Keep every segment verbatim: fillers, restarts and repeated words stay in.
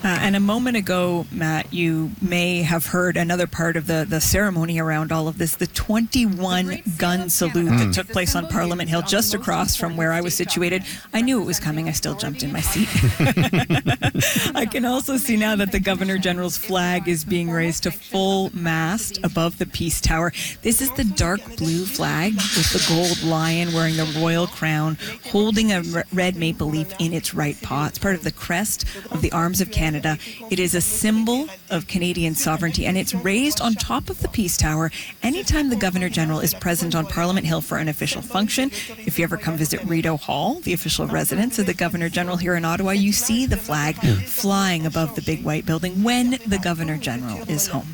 Uh, and a moment ago, Matt, you may have heard another part of the, the ceremony around all of this, the twenty-one gun salute mm. that took place on Parliament Hill, just across from where I was situated. I knew it was coming. I still jumped in my seat. I can also see now that the Governor General's flag is being raised to full mast above the Peace Tower. This is the dark blue flag with the gold lion wearing the royal crown, holding a red maple leaf in its right paw. It's part of the crest of the Arms of Canada. It is a symbol of Canadian sovereignty, and it's raised on top of the Peace Tower anytime the Governor General is present on Parliament Hill for an official function. If you ever come visit Rideau Hall, the official residence of the Governor General here in Ottawa, you see the flag flying above the big white building when the Governor General is home.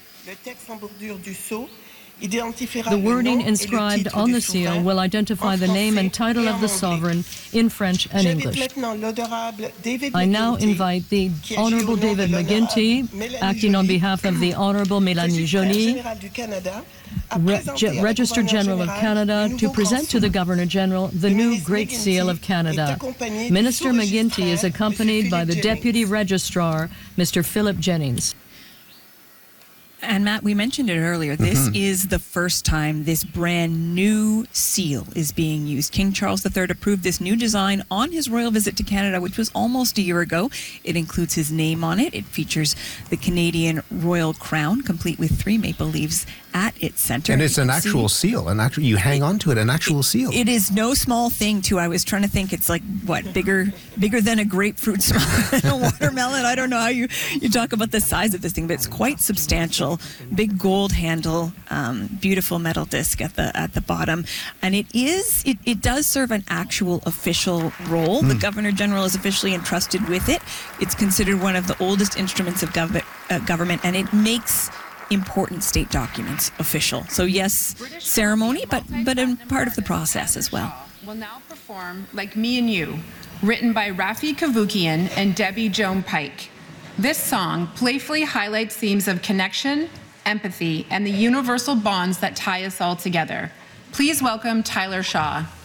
The wording inscribed on the seal will identify the name and title of the sovereign in French and English. I now invite the Honourable David McGuinty, acting on behalf of the Honourable Mélanie Joly, Re Register General of Canada, to present to the Governor General the new Great Seal of Canada. Minister McGuinty is accompanied by the Deputy Registrar, Mister Philip Jennings. And Matt, we mentioned it earlier. This mm-hmm. is the first time this brand new seal is being used. King Charles the Third approved this new design on his royal visit to Canada, which was almost a year ago. It includes his name on it. It features the Canadian Royal Crown, complete with three maple leaves at its center. And it's an actual see, seal, an actual, you hang on to it, an actual it, seal. It is no small thing, too. I was trying to think, it's like, what, bigger bigger than a grapefruit, smaller than a watermelon? I don't know how you, you talk about the size of this thing, but it's quite substantial. Big gold handle, um, beautiful metal disc at the at the bottom. And it is, it, it does serve an actual official role. Mm. The Governor General is officially entrusted with it. It's considered one of the oldest instruments of gov uh, government, and it makes important state documents official. So yes, ceremony, but but a part of the process as well. Will now perform Like Me and You, written by Rafi Kavukian and Debbie Joan Pike. This song playfully highlights themes of connection, empathy, and the universal bonds that tie us all together. Please welcome Tyler Shaw.